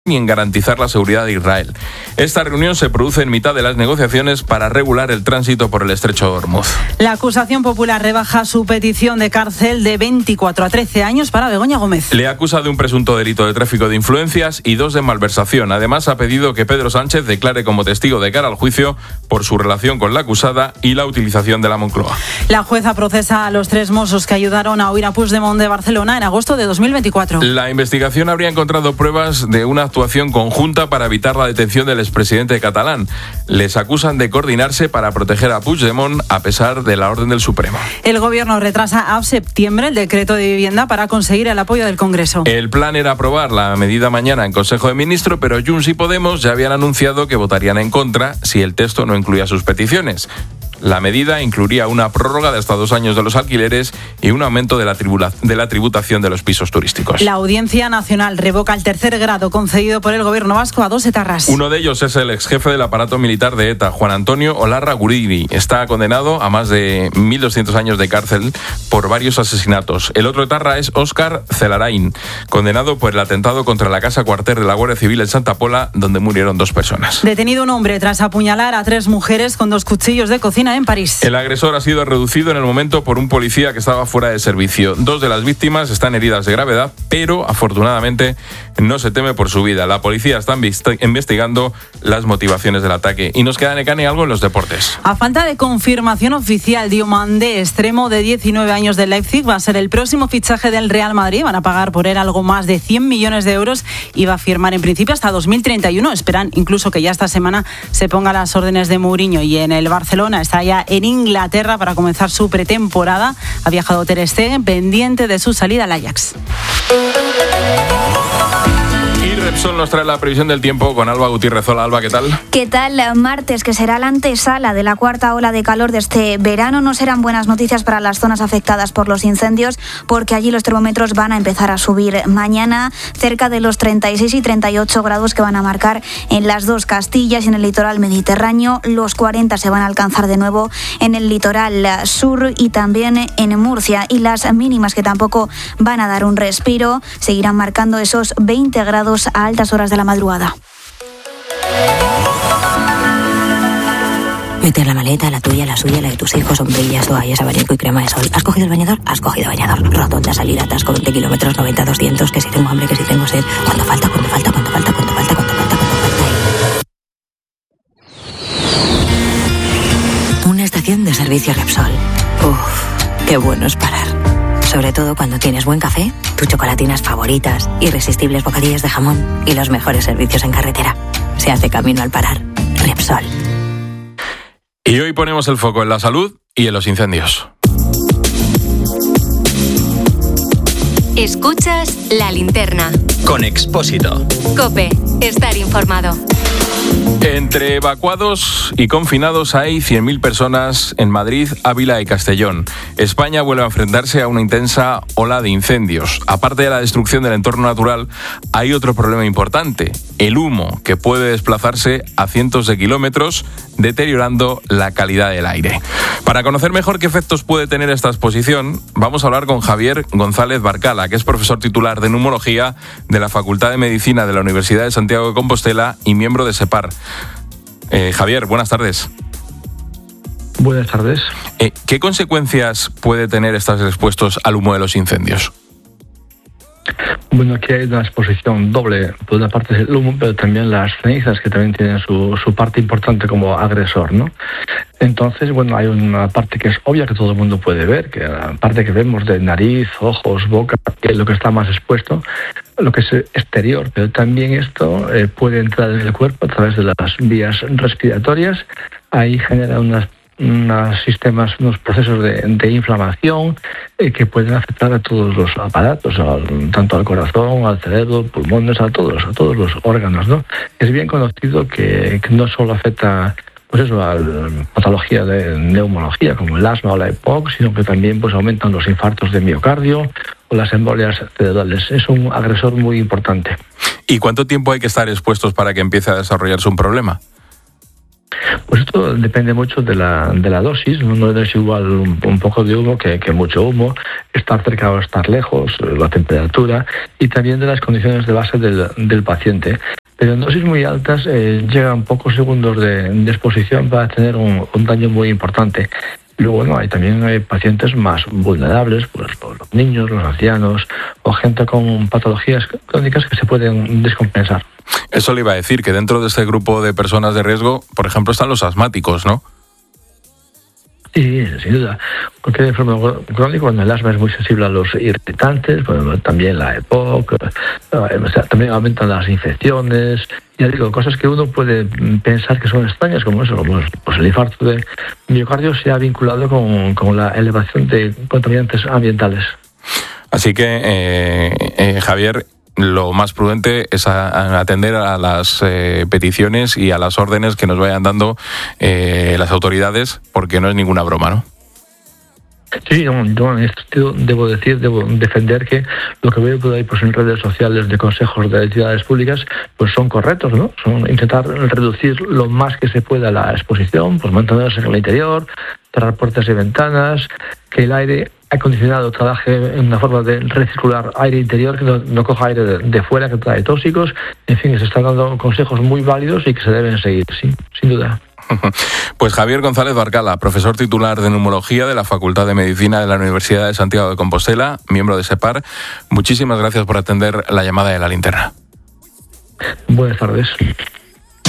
y en garantizar la seguridad de Israel. Esta reunión se produce en mitad de las negociaciones para regular el tránsito por el estrecho de Ormuz. La acusación popular rebaja su petición de cárcel de 24 a 13 años para Begoña Gómez. Le acusa de un presunto delito de tráfico de influencias y 2 de malversación. Además, ha pedido que Pedro Sánchez declare como testigo de cara al juicio por su relación con la acusada y la utilización de la Moncloa. La jueza procesa a los 3 mozos que ayudaron a huir a Puigdemont de Barcelona en agosto de 2024. La investigación habría encontrado pruebas de una actuación conjunta para evitar la detención del expresidente catalán. Les acusan de coordinarse para proteger a Puigdemont a pesar de la orden del Supremo. El gobierno retrasa a septiembre el decreto de vivienda para conseguir el apoyo del Congreso. El plan era aprobar la medida mañana en Consejo de Ministros, pero Junts y Podemos ya habían anunciado que votarían en contra si el texto no incluía sus peticiones. La medida incluiría una prórroga de hasta 2 años de los alquileres y un aumento de la tributación de los pisos turísticos. La Audiencia Nacional revoca el 3er grado concedido por el gobierno vasco a 2 etarras. Uno de ellos es el exjefe del aparato militar de ETA, Juan Antonio Olarra Guridi. Está condenado a más de 1.200 años de cárcel por varios asesinatos. El otro etarra es Óscar Celarain, condenado por el atentado contra la casa cuartel de la Guardia Civil en Santa Pola, donde murieron 2 personas. Detenido un hombre tras apuñalar a 3 mujeres con 2 cuchillos de cocina en París. El agresor ha sido reducido en el momento por un policía que estaba fuera de servicio. 2 de las víctimas están heridas de gravedad, pero afortunadamente no se teme por su vida. La policía está investigando las motivaciones del ataque. Y nos queda, Nekane, algo en los deportes. A falta de confirmación oficial, Diomandé, extremo de 19 años del Leipzig, va a ser el próximo fichaje del Real Madrid. Van a pagar por él algo más de 100 millones de euros y va a firmar en principio hasta 2031. Esperan incluso que ya esta semana se ponga a las órdenes de Mourinho. Y en el Barcelona está ya en Inglaterra para comenzar su pretemporada. Ha viajado Ter Stegen, pendiente de su salida al Ajax. Y Repsol nos trae la previsión del tiempo con Alba Gutiérrez. Hola, Alba, ¿qué tal? ¿Qué tal? Martes, que será la antesala de la 4ª ola de calor de este verano. No serán buenas noticias para las zonas afectadas por los incendios, porque allí los termómetros van a empezar a subir mañana, cerca de los 36 y 38 grados que van a marcar en las 2 Castillas y en el litoral mediterráneo. Los 40 se van a alcanzar de nuevo en el litoral sur y también en Murcia. Y las mínimas, que tampoco van a dar un respiro, seguirán marcando esos 20 grados a altas horas de la madrugada. Mete en la maleta, la tuya, la suya, la de tus hijos, sombrillas, toallas, abanico y crema de sol. ¿Has cogido el bañador? Has cogido bañador. Rotonda, salida, atasco, 20 kilómetros, 90, 200, que si tengo hambre, que si tengo sed. ¿Cuánto falta? ¿Cuánto falta? ¿Cuánto falta? ¿Cuánto falta? ¿Cuánto falta? ¿Cuánto falta? Una estación de servicio Repsol. Uf, qué bueno es parar. Sobre todo cuando tienes buen café, tus chocolatinas favoritas, irresistibles bocadillos de jamón y los mejores servicios en carretera. Se hace camino al parar. Repsol. Y hoy ponemos el foco en la salud y en los incendios. Escuchas La Linterna. Con Expósito. COPE. Estar informado. Entre evacuados y confinados hay 100.000 personas en Madrid, Ávila y Castellón. España vuelve a enfrentarse a una intensa ola de incendios. Aparte de la destrucción del entorno natural, hay otro problema importante: el humo, que puede desplazarse a cientos de kilómetros, deteriorando la calidad del aire. Para conocer mejor qué efectos puede tener esta exposición, vamos a hablar con Javier González Barcala, que es profesor titular de neumología de la Facultad de Medicina de la Universidad de Santiago de Compostela y miembro de SEPAR. Javier, buenas tardes. Buenas tardes. ¿Qué consecuencias puede tener estar expuestos al humo de los incendios? Bueno, aquí hay una exposición doble. Por una parte es el humo, pero también las cenizas, que también tienen su parte importante como agresor, ¿no? Entonces, bueno, hay una parte que es obvia, que todo el mundo puede ver, que la parte que vemos de nariz, ojos, boca, que es lo que está más expuesto, lo que es exterior. Pero también esto puede entrar en el cuerpo a través de las vías respiratorias. Ahí genera unos sistemas, unos procesos de inflamación que pueden afectar a todos los aparatos, tanto al corazón, al cerebro, pulmones, a todos los órganos, ¿no? Es bien conocido que no solo afecta a la patología de neumología como el asma o la EPOC, sino que también aumentan los infartos de miocardio o las embolias cerebrales. Es un agresor muy importante. ¿Y cuánto tiempo hay que estar expuestos para que empiece a desarrollarse un problema? Pues esto depende mucho de la dosis, no es igual un poco de humo que mucho humo, estar cerca o estar lejos, la temperatura y también de las condiciones de base del paciente. Pero en dosis muy altas llegan pocos segundos de exposición para tener un daño muy importante. Luego, bueno, hay pacientes más vulnerables, pues los niños, los ancianos o gente con patologías crónicas que se pueden descompensar. Eso le iba a decir, que dentro de este grupo de personas de riesgo, por ejemplo, están los asmáticos, ¿no? Sí, sin duda. Cualquier enfermedad crónica, cuando el asma es muy sensible a los irritantes, bueno, también la EPOC, también aumentan las infecciones. Ya digo, cosas que uno puede pensar que son extrañas, como eso, pues el infarto de miocardio se ha vinculado con la elevación de contaminantes ambientales. Así que, Javier, lo más prudente es atender a las peticiones y a las órdenes que nos vayan dando las autoridades, porque no es ninguna broma, ¿no? Sí, yo en este sentido debo defender que lo que veo por ahí pues en redes sociales de consejos de entidades públicas pues son correctos, ¿no? Son intentar reducir lo más que se pueda la exposición, pues mantenerse en el interior, cerrar puertas y ventanas, que el aire acondicionado trabaje en una forma de recircular aire interior, que no coja aire de fuera que trae tóxicos. En fin, se están dando consejos muy válidos y que se deben seguir, sí, sin duda. Pues Javier González Barcala, profesor titular de Neumología de la Facultad de Medicina de la Universidad de Santiago de Compostela, miembro de SEPAR, muchísimas gracias por atender la llamada de La Linterna. Buenas tardes.